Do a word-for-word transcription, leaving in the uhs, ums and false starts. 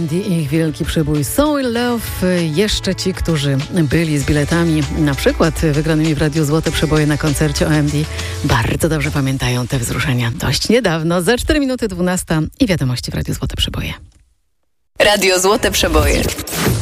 D i ich wielki przybój So in Love. Jeszcze ci, którzy byli z biletami, na przykład wygranymi w Radiu Złote Przeboje na koncercie O M D, bardzo dobrze pamiętają te wzruszenia. Dość niedawno, za cztery minuty dwunasta i wiadomości w Radiu Złote Przeboje. Radio Złote Przeboje.